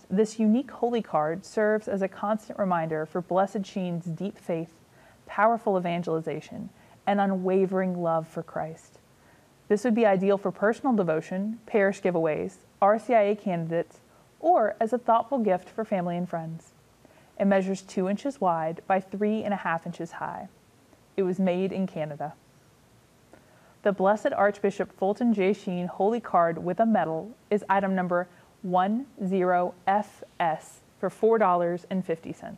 this unique holy card serves as a constant reminder for Blessed Sheen's deep faith, powerful evangelization, and unwavering love for Christ. This would be ideal for personal devotion, parish giveaways, RCIA candidates, or as a thoughtful gift for family and friends. It measures 2 inches wide by 3.5 inches high. It was made in Canada. The Blessed Archbishop Fulton J. Sheen Holy Card with a medal is item number 10FS for $4.50.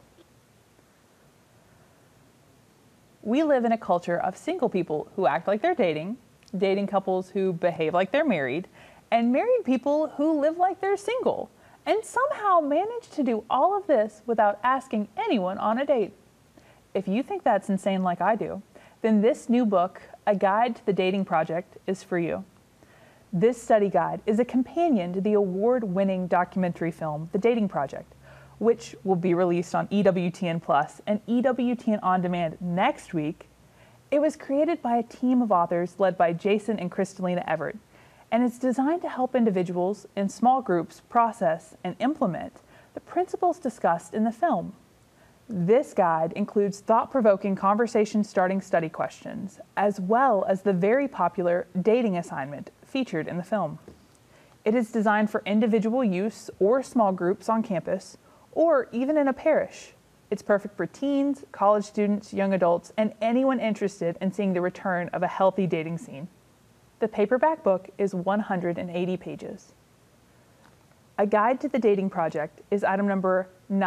We live in a culture of single people who act like they're dating couples who behave like they're married, and married people who live like they're single, and somehow manage to do all of this without asking anyone on a date. If you think that's insane like I do, then this new book, A Guide to the Dating Project, is for you. This study guide is a companion to the award-winning documentary film, The Dating Project, which will be released on EWTN Plus and EWTN On Demand next week. It was created by a team of authors led by Jason and Kristalina Everett, and it's designed to help individuals in small groups process and implement the principles discussed in the film. This guide includes thought-provoking conversation-starting study questions, as well as the very popular dating assignment featured in the film. It is designed for individual use or small groups on campus, or even in a parish. It's perfect for teens, college students, young adults, and anyone interested in seeing the return of a healthy dating scene. The paperback book is 180 pages. A Guide to the Dating Project is item number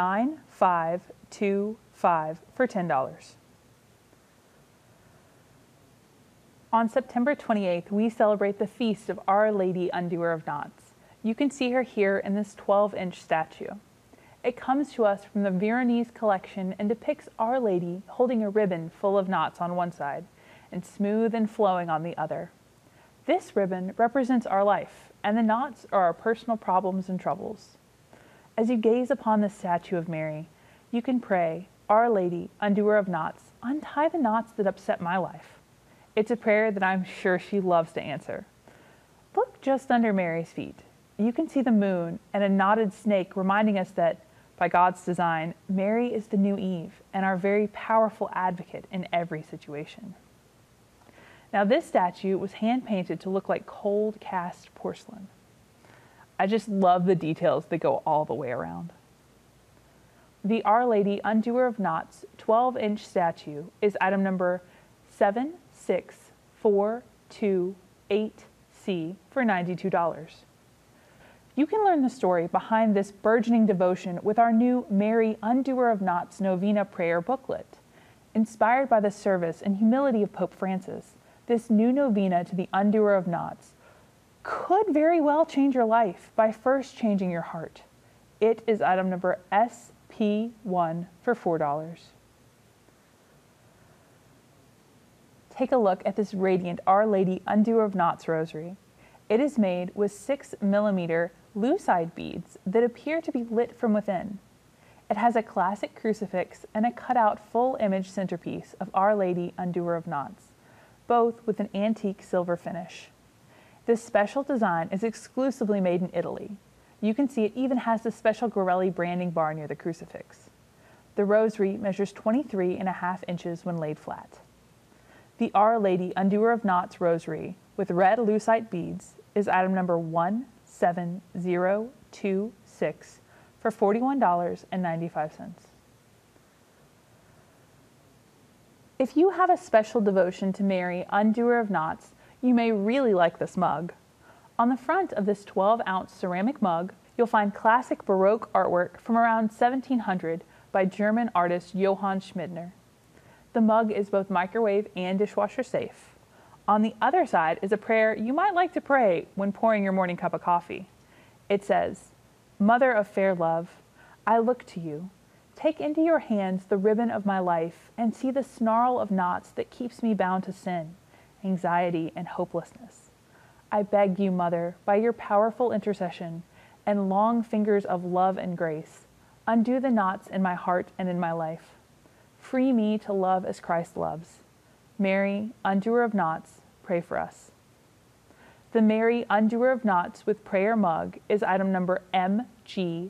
9525 for $10. On September 28th, we celebrate the feast of Our Lady Undoer of Knots. You can see her here in this 12-inch statue. It comes to us from the Veronese collection and depicts Our Lady holding a ribbon full of knots on one side and smooth and flowing on the other. This ribbon represents our life, and the knots are our personal problems and troubles. As you gaze upon the statue of Mary, you can pray, Our Lady, Undoer of Knots, untie the knots that upset my life. It's a prayer that I'm sure she loves to answer. Look just under Mary's feet. You can see the moon and a knotted snake reminding us that, by God's design, Mary is the new Eve and our very powerful advocate in every situation. Now, this statue was hand-painted to look like cold cast porcelain. I just love the details that go all the way around. The Our Lady Undoer of Knots 12-inch statue is item number 76428C for $92. You can learn the story behind this burgeoning devotion with our new Mary Undoer of Knots Novena Prayer booklet. Inspired by the service and humility of Pope Francis, this new novena to the Undoer of Knots could very well change your life by first changing your heart. It is item number SP1 for $4. Take a look at this radiant Our Lady Undoer of Knots rosary. It is made with 6mm lucite beads that appear to be lit from within. It has a classic crucifix and a cutout full image centerpiece of Our Lady Undoer of Knots, both with an antique silver finish. This special design is exclusively made in Italy. You can see it even has the special Gorelli branding bar near the crucifix. The rosary measures 23.5 inches when laid flat. The Our Lady Undoer of Knots rosary with red lucite beads is item number 17026 for $41.95. If you have a special devotion to Mary, Undoer of Knots, you may really like this mug. On the front of this 12-ounce ceramic mug, you'll find classic Baroque artwork from around 1700 by German artist Johann Schmidtner. The mug is both microwave and dishwasher safe. On the other side is a prayer you might like to pray when pouring your morning cup of coffee. It says, Mother of fair love, I look to you. Take into your hands the ribbon of my life and see the snarl of knots that keeps me bound to sin, anxiety, and hopelessness. I beg you, Mother, by your powerful intercession and long fingers of love and grace, undo the knots in my heart and in my life. Free me to love as Christ loves. Mary, Undoer of Knots, pray for us. The Mary Undoer of Knots with Prayer mug is item number MG